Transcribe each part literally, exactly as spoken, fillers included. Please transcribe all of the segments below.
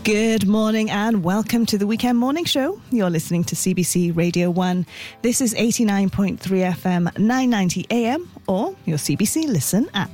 Good morning and welcome to the Weekend Morning Show. You're listening to C B C Radio one. This is eighty-nine point three F M, nine ninety A M, or your C B C Listen app.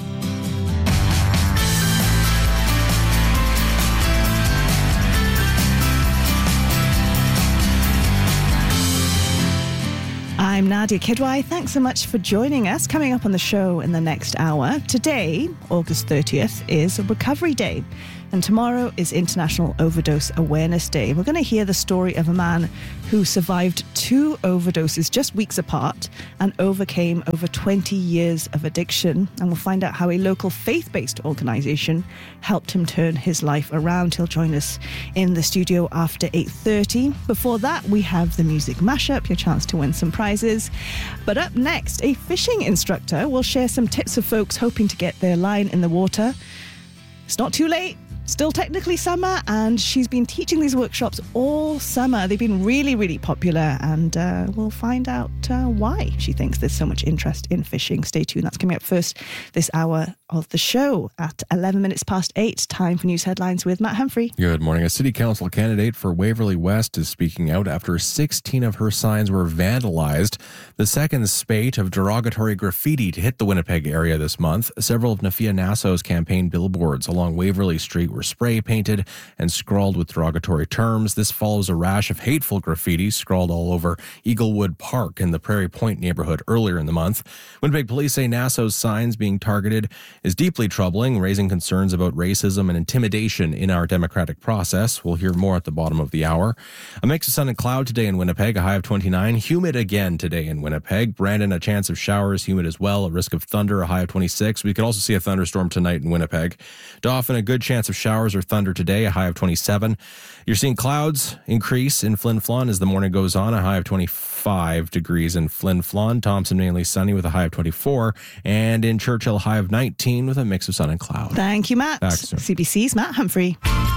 I'm Nadia Kidwai. Thanks so much for joining us. Coming up on the show in the next hour, today, August thirtieth, is Recovery Day. And tomorrow is International Overdose Awareness Day. We're going to hear the story of a man who survived two overdoses just weeks apart and overcame over twenty years of addiction. And we'll find out how a local faith-based organisation helped him turn his life around. He'll join us in the studio after eight thirty. Before that, we have the music mashup, your chance to win some prizes. But up next, a fishing instructor will share some tips for folks hoping to get their line in the water. It's not too late. Still technically summer, and she's been teaching these workshops all summer. They've been really, really popular, and uh, we'll find out uh, why she thinks there's so much interest in fishing. Stay tuned. That's coming up first this hour of the show at eleven minutes past eight. Time for news headlines with Matt Humphrey. Good morning. A city council candidate for Waverley West is speaking out after sixteen of her signs were vandalized. The second spate of derogatory graffiti to hit the Winnipeg area this month. Several of Nafia Nasso's campaign billboards along Waverley Street were spray painted and scrawled with derogatory terms. This follows a rash of hateful graffiti scrawled all over Eaglewood Park in the Prairie Point neighborhood earlier in the month. Winnipeg police say Nasso's signs being targeted is deeply troubling, raising concerns about racism and intimidation in our democratic process. We'll hear more at the bottom of the hour. A mix of sun and cloud today in Winnipeg, a high of twenty-nine. Humid again today in Winnipeg. Brandon, a chance of showers, humid as well, a risk of thunder, a high of twenty-six. We could also see a thunderstorm tonight in Winnipeg. Dauphin, a good chance of showers or thunder today, a high of twenty-seven. You're seeing clouds increase in Flin Flon as the morning goes on, a high of twenty-five degrees in Flin Flon. Thompson mainly sunny with a high of twenty-four, and in Churchill, high of nineteen with a mix of sun and cloud. Thank you, Matt. C B C's Matt Humphrey.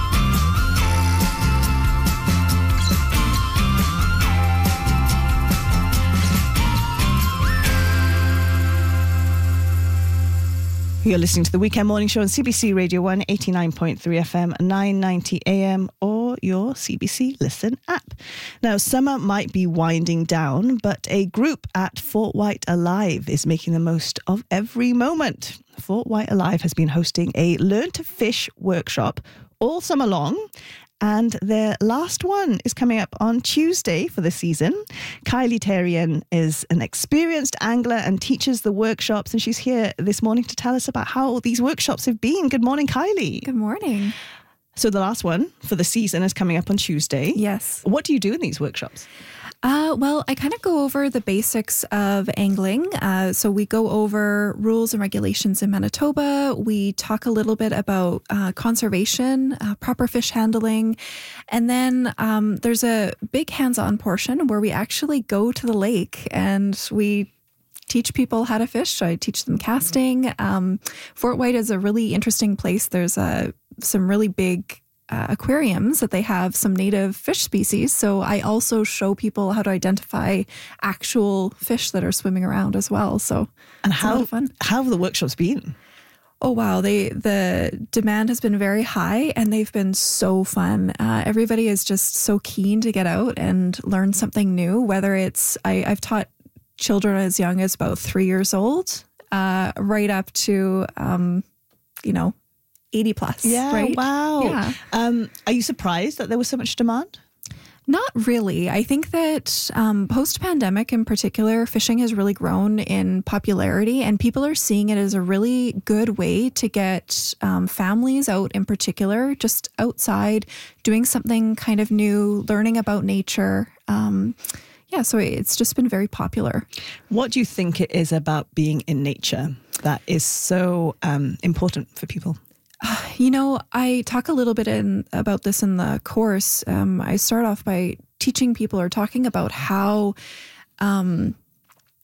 You're listening to the Weekend Morning Show on C B C Radio one, eighty-nine point three F M, nine ninety A M, or your C B C Listen app. Now, summer might be winding down, but a group at Fort White Alive is making the most of every moment. Fort White Alive has been hosting a Learn to Fish workshop all summer long, and their last one is coming up on Tuesday for the season. Kylie Terrien is an experienced angler and teaches the workshops, and she's here this morning to tell us about how these workshops have been. Good morning, Kylie. Good morning. So the last one for the season is coming up on Tuesday. Yes. What do you do in these workshops? Uh, well, I kind of go over the basics of angling. Uh, so we go over rules and regulations in Manitoba. We talk a little bit about uh, conservation, uh, proper fish handling. And then um, there's a big hands-on portion where we actually go to the lake and we teach people how to fish. I teach them casting. Um, Fort White is a really interesting place. There's uh, some really big Uh, aquariums that they have some native fish species. So I also show people how to identify actual fish that are swimming around as well. So and it's how, a lot of fun. How have the workshops been? Oh, wow. They, the demand has been very high and they've been so fun. Uh, everybody is just so keen to get out and learn something new, whether it's, I, I've taught children as young as about three years old, uh, right up to, um, you know, eighty plus. Yeah, right? wow. Yeah. Um, are you surprised that there was so much demand? Not really. I think that um, post-pandemic in particular, fishing has really grown in popularity and people are seeing it as a really good way to get um, families out in particular, just outside, doing something kind of new, learning about nature. Um, yeah, so it's just been very popular. What do you think it is about being in nature that is so um, important for people? You know, I talk a little bit in, about this in the course. Um, I start off by teaching people or talking about how um,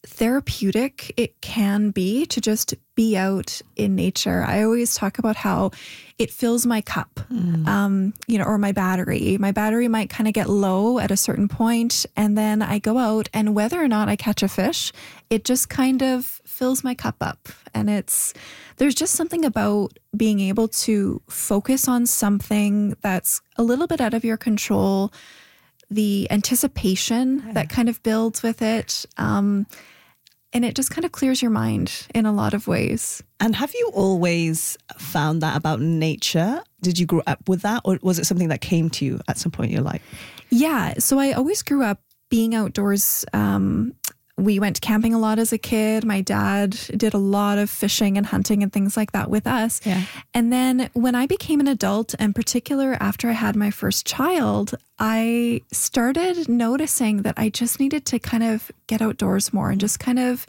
therapeutic it can be to just be out in nature. I always talk about how it fills my cup, mm. um, you know, or my battery. My battery might kind of get low at a certain point, and then I go out, and whether or not I catch a fish, it just kind of fills my cup up. And it's, there's just something about being able to focus on something that's a little bit out of your control, the anticipation yeah. that kind of builds with it. Um, and it just kind of clears your mind in a lot of ways. And have you always found that about nature? Did you grow up with that, or was it something that came to you at some point in your life? Yeah. So I always grew up being outdoors. Um, we went camping a lot as a kid. My dad did a lot of fishing and hunting and things like that with us. Yeah. And then when I became an adult, in particular after I had my first child, I started noticing that I just needed to kind of get outdoors more and just kind of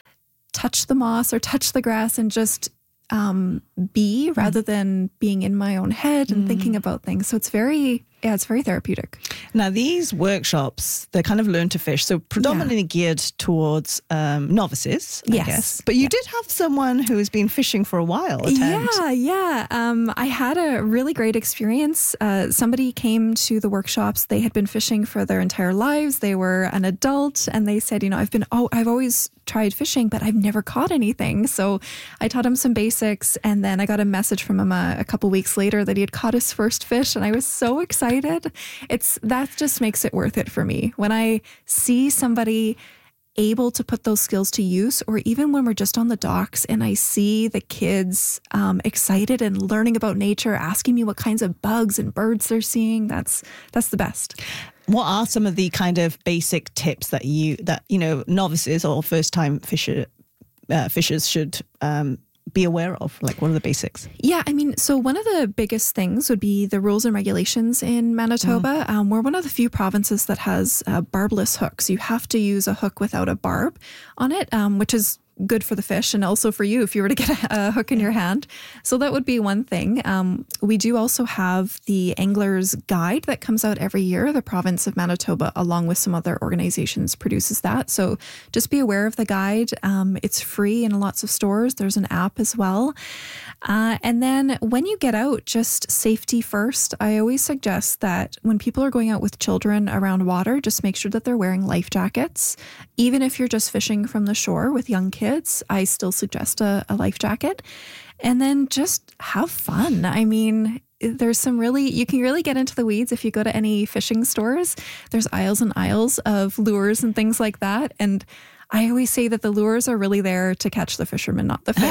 touch the moss or touch the grass and just um, be mm. rather than being in my own head and mm. thinking about things. So it's very, yeah, it's very therapeutic. Now, these workshops, they're kind of learn to fish, so predominantly yeah. geared towards um, novices, I yes. guess. But you yeah. did have someone who has been fishing for a while attend. Yeah, yeah. Um, I had a really great experience. Uh, somebody came to the workshops. They had been fishing for their entire lives. They were an adult, and they said, you know, I've been, oh, I've always tried fishing, but I've never caught anything. So I taught him some basics, and then I got a message from him a, a couple weeks later that he had caught his first fish, and I was so excited. It's that just makes it worth it for me. When I see somebody able to put those skills to use, or even when we're just on the docks and I see the kids um, excited and learning about nature, asking me what kinds of bugs and birds they're seeing, that's that's the best. What are some of the kind of basic tips that you that you know novices or first time fisher uh, fishers should um, be aware of? Like, what are the basics? Yeah, I mean, so one of the biggest things would be the rules and regulations in Manitoba. Mm. Um, we're one of the few provinces that has uh, barbless hooks. You have to use a hook without a barb on it, um, which is good for the fish and also for you if you were to get a, a hook in your hand. So that would be one thing. Um, we do also have the Angler's Guide that comes out every year. The province of Manitoba, along with some other organizations, produces that. So just be aware of the guide. Um, it's free in lots of stores. There's an app as well. Uh, and then when you get out, just safety first. I always suggest that when people are going out with children around water, just make sure that they're wearing life jackets. Even if you're just fishing from the shore with young kids, I still suggest a, a life jacket. And then just have fun. I mean, there's some really, you can really get into the weeds if you go to any fishing stores. There's aisles and aisles of lures and things like that. And I always say that the lures are really there to catch the fishermen, not the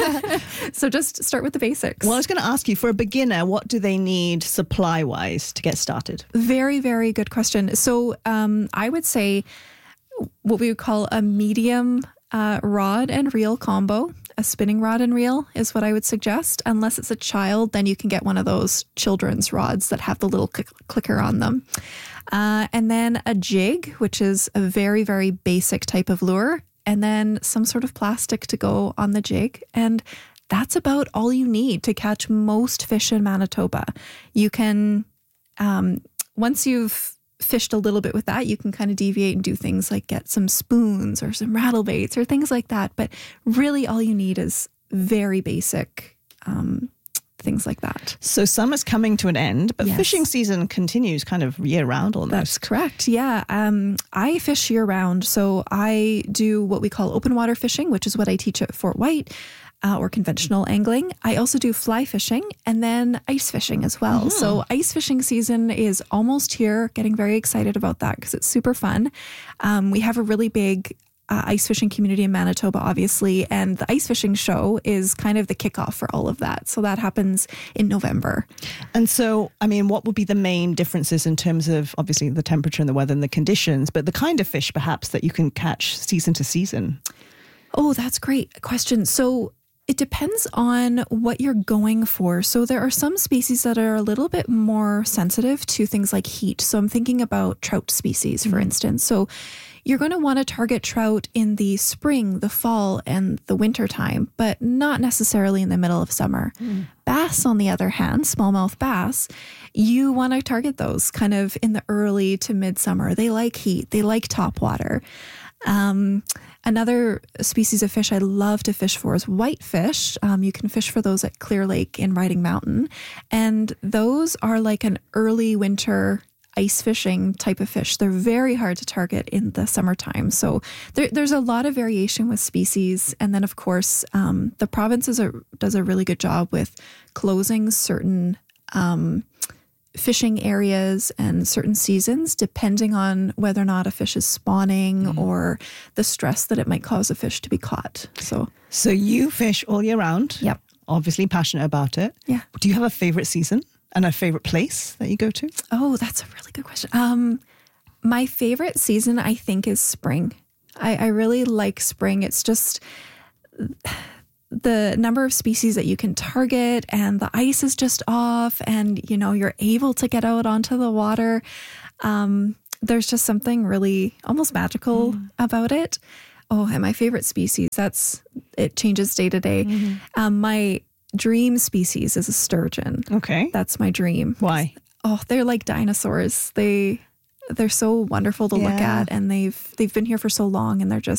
fish. So just start with the basics. Well, I was going to ask you, for a beginner, what do they need supply-wise to get started? Very, very good question. So um, I would say what we would call a medium uh, rod and reel combo. A spinning rod and reel is what I would suggest. Unless it's a child, then you can get one of those children's rods that have the little click- clicker on them. Uh, and then a jig, which is a very, very basic type of lure. And then some sort of plastic to go on the jig. And that's about all you need to catch most fish in Manitoba. You can, um, once you've fished a little bit with that, you can kind of deviate and do things like get some spoons or some rattle baits or things like that. But really all you need is very basic um, things like that. So summer's coming to an end, but yes. fishing season continues kind of year round almost. That's correct. Yeah. Um, I fish year round. So I do what we call open water fishing, which is what I teach at Fort White. Uh, or conventional angling. I also do fly fishing and then ice fishing as well. Mm-hmm. So ice fishing season is almost here. Getting very excited about that because it's super fun. Um, we have a really big uh, ice fishing community in Manitoba, obviously, and the ice fishing show is kind of the kickoff for all of that. So that happens in November. And so, I mean, what would be the main differences in terms of obviously the temperature and the weather and the conditions, but the kind of fish perhaps that you can catch season to season? Oh, that's great question. So it depends on what you're going for. So there are some species that are a little bit more sensitive to things like heat. So I'm thinking about trout species, for mm-hmm. instance. So you're going to want to target trout in the spring, the fall, and the winter time, but not necessarily in the middle of summer. Mm. Bass, on the other hand, smallmouth bass, you want to target those kind of in the early to midsummer. They like heat. They like top water. Um, another species of fish I love to fish for is whitefish. Um, you can fish for those at Clear Lake in Riding Mountain. And those are like an early winter ice fishing type of fish. They're very hard to target in the summertime. So there, there's a lot of variation with species. And then, of course, um, the province is a, does a really good job with closing certain um fishing areas and certain seasons, depending on whether or not a fish is spawning mm. or the stress that it might cause a fish to be caught. So, so you fish all year round. Yep. Obviously passionate about it. Yeah. Do you have a favorite season and a favorite place that you go to? Oh, that's a really good question. Um, my favorite season, I think, is spring. I, I really like spring. It's just the number of species that you can target, and the ice is just off, and, you know, you're able to get out onto the water. Um, there's just something really almost magical mm. about it. Oh, and my favorite species, that's, it changes day to day. Mm-hmm. Um, my dream species is a sturgeon. Okay. That's my dream. Why? Oh, they're like dinosaurs. They, they're so wonderful to yeah. look at, and they've, they've been here for so long, and they're just